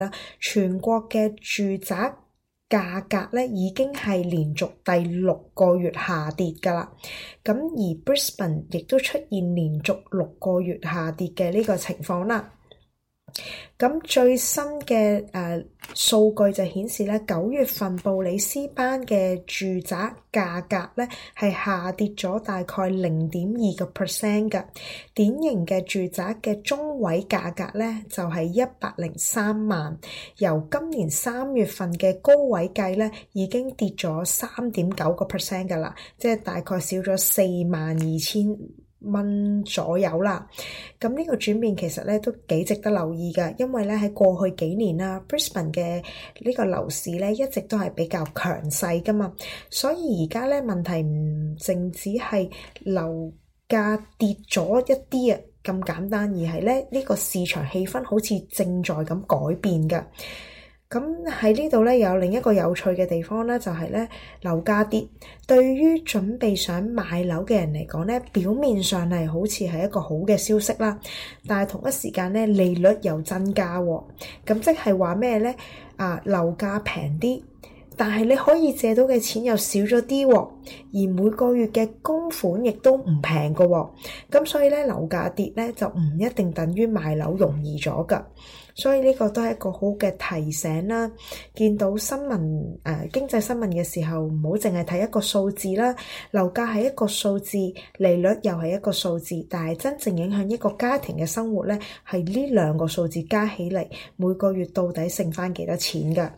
全國嘅住宅價格咧已經係連續第6個月下跌㗎啦，咁而 Brisbane 亦都出現連續6個月下跌嘅呢個情況啦。咁最新嘅數據就顯示咧，9月份布里斯班嘅住宅價格咧係下跌咗大概0.2%嘅，典型嘅住宅嘅中位價格咧就係103萬，由今年3月份嘅高位計咧已經跌咗3.9% 㗎啦，即係大概少咗42,000蚊左右啦，咁呢個轉變其實咧都幾值得留意㗎，因為咧喺過去幾年啦 Brisbane 嘅呢個樓市咧一直都係比較強勢㗎嘛，所以而家咧問題唔淨止係樓價跌咗一啲咁簡單，而係咧呢個市場氣氛好似正在咁改變㗎。咁喺呢度咧有另一個有趣嘅地方咧，就係咧樓價跌，對於準備想買樓嘅人嚟講咧，表面上係好似係一個好嘅消息啦。但係同一時間咧，利率又增加喎。咁即係話咩咧？樓價平啲，但係你可以借到嘅錢又少咗啲喎，而每個月嘅供款亦都唔平㗎喎。咁所以咧樓價跌咧就唔一定等於買樓容易咗㗎。所以呢個都係一個好嘅提醒啦。見到新聞經濟新聞嘅時候，唔好淨係睇一個數字啦。樓價係一個數字，利率又係一個數字，但係真正影響一個家庭嘅生活咧，係呢兩個數字加起嚟，每個月到底剩翻幾多錢㗎？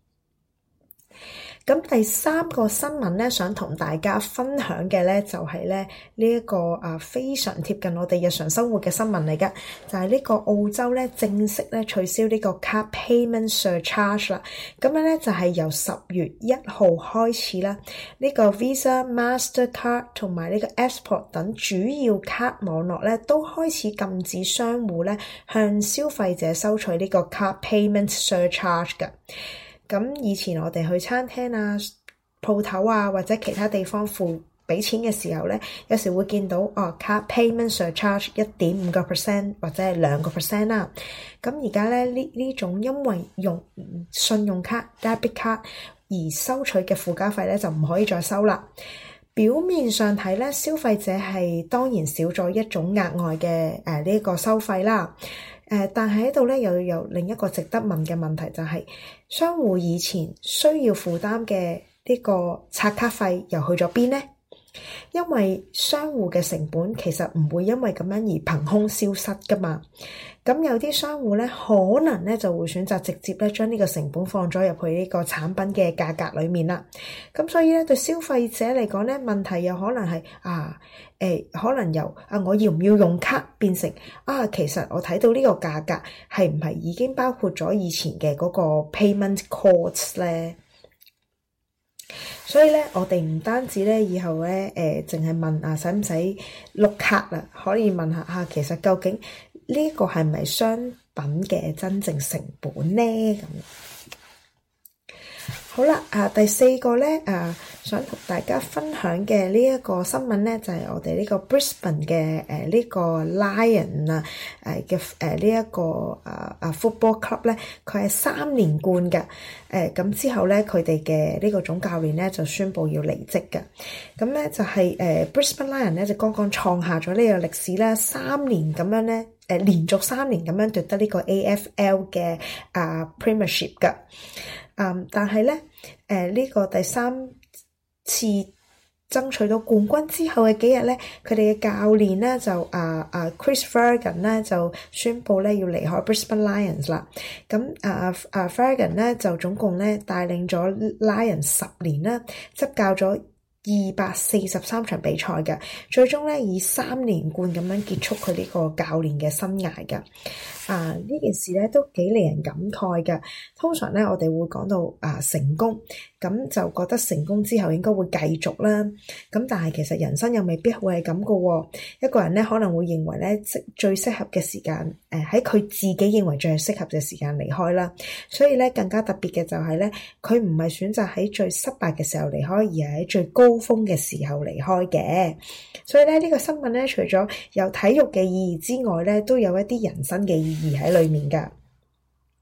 咁第三個新聞咧，想同大家分享嘅咧，就係咧呢一個非常貼近我哋日常生活嘅新聞嚟㗎，就係呢個澳洲咧正式咧取消呢個 Card Payment Surcharge 啦。咁樣咧就係由10月1號開始啦，呢個 Visa、Mastercard 同埋呢個 Export 等主要卡網絡咧都開始禁止商戶咧向消費者收取呢個 Card Payment Surcharge 㗎。咁以前我哋去餐廳鋪頭或者其他地方俾錢嘅時候咧，有時會見到Card Payment Surcharge 1.5% 或者係2% 啦。咁而家咧呢種因為用信用卡 debit 卡而收取嘅附加費咧就唔可以再收啦。表面上睇咧，消費者係當然少咗一種額外嘅呢個收費啦。但係喺度咧又有另一個值得問嘅問題，就係商戶以前需要負擔嘅呢個刷卡費又去咗邊呢？因為商戶嘅成本其實唔會因為咁樣而憑空消失噶嘛。咁有啲商戶咧可能咧就會選擇直接咧將呢個成本放咗入去呢個產品嘅價格裏面啦。咁所以咧對消費者嚟講咧，問題又可能係可能由我要唔要用卡變成其實我睇到呢個價格係唔係已經包括咗以前嘅嗰個 payment costs 咧？所以咧，我哋唔單止咧，以後咧，淨係問使唔使碌卡啦，可以問下其實究竟呢個係咪商品嘅真正成本咧？咁好啦，第四個咧，想同大家分享嘅呢一個新聞咧，就係我哋呢個 Brisbane 嘅呢個 Lion 嘅呢一個football club 咧，佢係3連冠嘅。咁之後咧，佢哋嘅呢個總教練咧就宣布要離職嘅。咁咧就係Brisbane Lion 咧就剛剛創下咗呢個歷史啦，3年咁樣咧，連續3年咁樣奪得呢個 AFL 嘅Premiership 嘅。但係咧，呢個第3次爭取到冠軍之後嘅幾日咧，佢哋嘅教練咧就Chris Fagan 咧就宣布咧要離開 Brisbane Lions 啦。咁Fagan 咧就總共咧帶領咗 Lions 10年啦，執教咗243場比賽嘅，最終咧以3連冠咁樣結束佢呢個教練嘅生涯嘅。呢件事咧都幾令人感慨嘅。通常咧我哋會講到成功，咁就覺得成功之後應該會繼續啦。咁但係其實人生又未必會係咁㗎喎。一個人咧可能會認為咧最適合嘅時間，喺佢自己認為最適合嘅時間離開啦。所以咧更加特別嘅就係咧，佢唔係選擇喺最失敗嘅時候離開，而係喺最高峰嘅時候離開嘅。所以咧呢個新聞咧，除咗有體育嘅意義之外咧，都有一啲人生嘅意義喺裏面㗎。